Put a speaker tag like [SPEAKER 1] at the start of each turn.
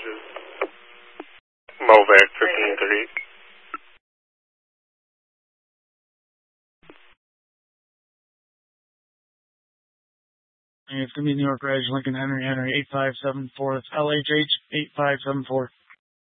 [SPEAKER 1] messages. Movac 15-3.
[SPEAKER 2] It's going to be New York Reg, Lincoln Henry, 8574. It's LHH 8574.